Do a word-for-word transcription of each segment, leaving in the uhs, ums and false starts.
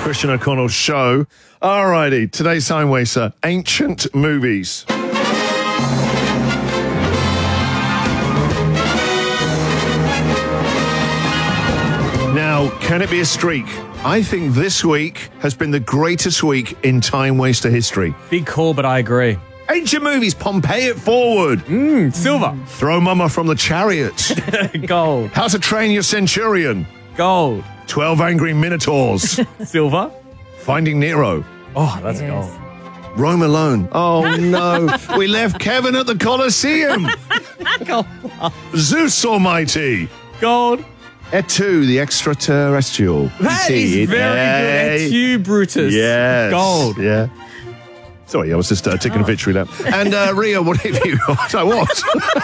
Christian O'Connell Show. All righty, today's Time Waster, ancient movies. Now, can it be a streak? I think this week has been the greatest week in Time Waster history. Big call, but I agree. Ancient movies, Pompeii it forward. Mmm, silver. Throw Mama from the Chariot. Gold. How to Train Your Centurion. Gold. Twelve Angry Minotaurs. Silver. Finding Nero. Oh, that's Yes. gold. Rome Alone. Oh, no. We left Kevin at the Colosseum. Gold. Zeus Almighty. Gold. Et tu, the extraterrestrial. That You see is it? very Hey. good. Et tu, Brutus. Yes. Gold. Yeah. Sorry, I was just uh, taking Oh. a victory lap. And uh, Ria, what have you got? I was.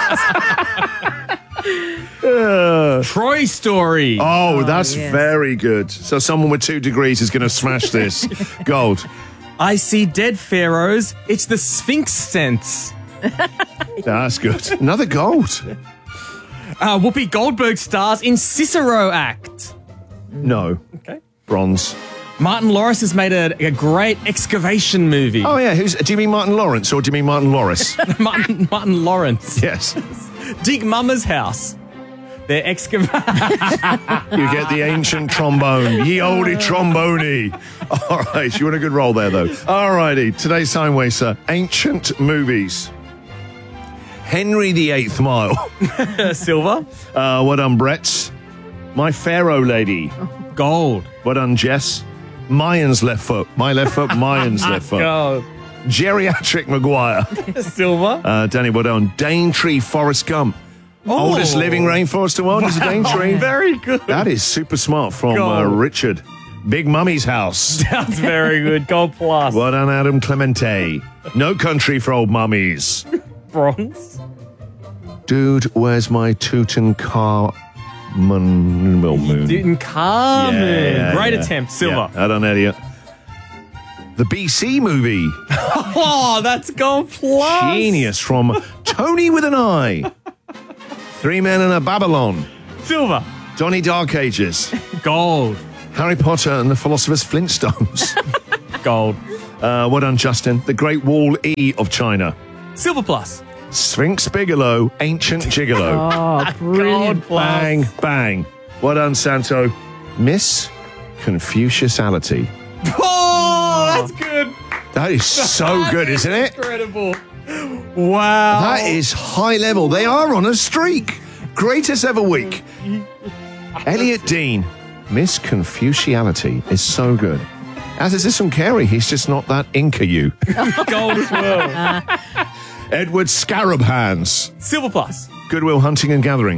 Uh, Troy Story. oh, that's yes. very good. So someone with two degrees is going to smash this. Gold. I see dead pharaohs. It's the Sphinx sense. That's good. Another gold. Uh, Whoopi Goldberg stars in Cicero Act. No. Okay. Bronze. Martin Lawrence has made a, a great excavation movie. Oh, yeah. Who's? Do you mean Martin Lawrence or do you mean Martin Lawrence? Martin, Martin Lawrence. Yes. Dig Mama's house. They're excavating. You get the ancient trombone. Ye olde trombone. All right. You want a good roll there, though. All righty. Today's Time Waster. Ancient movies. Henry the Eighth Mile. Silver. Uh, what done, Brett? My Pharaoh Lady. Gold. What done, Jess? Mayan's left foot. My left foot, Mayan's left foot. Gold. Geriatric Maguire. Silver. Uh, Danny, what done? Daintree Forrest Gump. Oh. Oldest living rainforest in the world is a Daintree. Very good. That is super smart from uh, Gold. Richard. Big Mummy's House. That's very good. Gold plus. Well done, Adam Clemente. No Country for Old Mummies. Bronze. Dude, where's my Tutankhamun? Well, moon. Tutankhamun. Yeah, yeah, Great yeah. attempt. Silver. Yeah, I don't know yet. The B C movie. Oh, that's gold plus. Genius from Tony with an I. Three Men in a Babylon. Silver. Donnie Dark Ages. Gold. Harry Potter and the Philosopher's Flintstones. Gold. uh, well done, Justin. The Great Wall E of China. Silver plus. Sphinx Bigelow, Ancient Gigolo. Oh, brilliant. Gold plus. Bang, bang. Well done, Santo. Miss Confuciusality. Oh, that's good. That is so good, isn't it? Incredible. Wow. That is high level. They are on a streak. Greatest ever week. Elliot Dean. Miss Confuciality is so good. As is this from Carey. He's just not that Inca you. gold as well. Edward Scarab Hands. Silver plus. Goodwill Hunting and Gathering.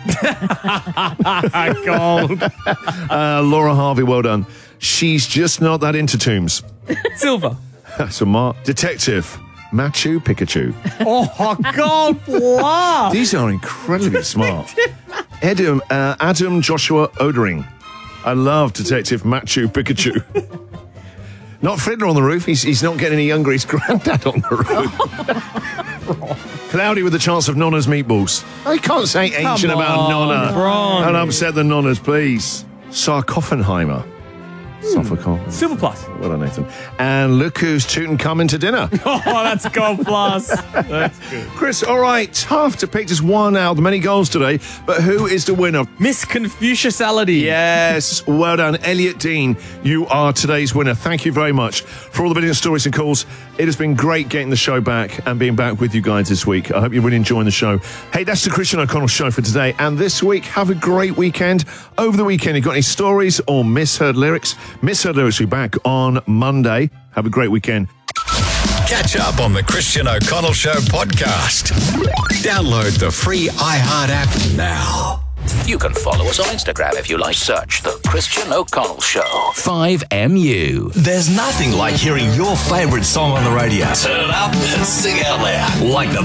Gold. Uh, Laura Harvey, well done. She's just not that into tombs. Silver. So Mark. Detective. Machu Picchu. Oh, gold plus. These are incredibly smart. Adam, uh, Adam Joshua Odering. I love Detective Machu Picchu. Not Fiddler on the Roof. He's, he's not getting any younger. He's Grandad on the roof. Cloudy with the chance of Nonna's meatballs. I can't say ancient Come about on, Nonna. Bron. Don't upset the Nonnas, please. Sarcophenheimer. Sophocles. Silver plus. Well done, Nathan. And look who's tootin' coming to dinner. Oh, that's gold plus. That's good. Chris, all right, tough to pick just one out of the many goals today, but who is the winner? Miss Confuciusality. Yes, well done. Elliot Dean, you are today's winner. Thank you very much for all the brilliant stories and calls. It has been great getting the show back and being back with you guys this week. I hope you're really enjoying the show. Hey, that's the Christian O'Connell Show for today. And this week, have a great weekend. Over the weekend, you got any stories or misheard lyrics? Misheard lyrics will be back on Monday. Have a great weekend. Catch up on the Christian O'Connell Show podcast. Download the free iHeart app now. You can follow us on Instagram if you like. Search The Christian O'Connell Show. five M U. There's nothing like hearing your favourite song on the radio. Turn it up and sing out loud. Like the